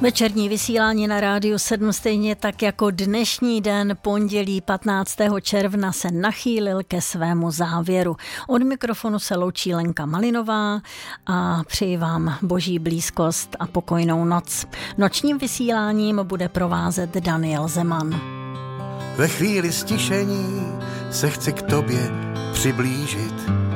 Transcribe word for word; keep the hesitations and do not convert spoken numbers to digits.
Večerní vysílání na Rádiu sedm stejně tak jako dnešní den pondělí patnáctého června se nachýlil ke svému závěru. Od mikrofonu se loučí Lenka Malinová a přeji vám boží blízkost a pokojnou noc. Nočním vysíláním bude provázet Daniel Zeman. Ve chvíli stišení se chci k tobě přiblížit.